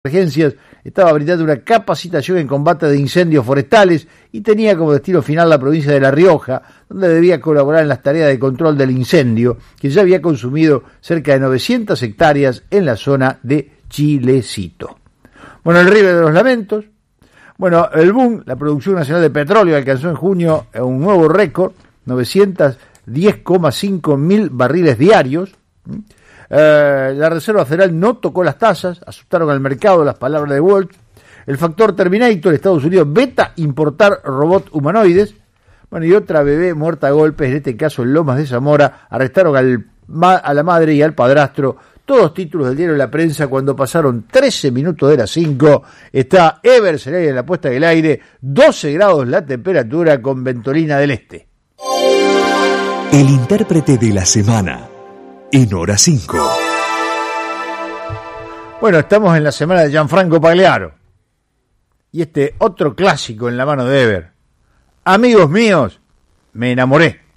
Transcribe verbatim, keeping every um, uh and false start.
Emergencias estaba brindando una capacitación en combate de incendios forestales y tenía como destino final la provincia de La Rioja, donde debía colaborar en las tareas de control del incendio, que ya había consumido cerca de novecientas hectáreas en la zona de Chilecito. Bueno, el River de los Lamentos. Bueno, el boom, la producción nacional de petróleo alcanzó en junio un nuevo récord, novecientos diez coma cinco mil barriles diarios. Eh, la Reserva Federal no tocó las tasas, asustaron al mercado las palabras de Walt. El factor Terminator, Estados Unidos veta importar robots humanoides. Bueno, y otra bebé muerta a golpes, en este caso en Lomas de Zamora, arrestaron al, a la madre y al padrastro. Todos títulos del diario La Prensa cuando pasaron trece minutos de las cinco. Está Ever Cereal en la puesta del aire, doce grados la temperatura con ventolina del este. El intérprete de la semana. En hora cinco. Bueno, estamos en la semana de Gianfranco Pagliaro. Y este otro clásico en la mano de Ever. Amigos míos, me enamoré.